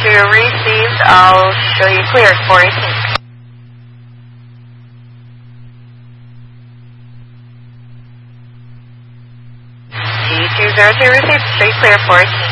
received. I'll show you cleared 418. G202 received. Show you clear 418.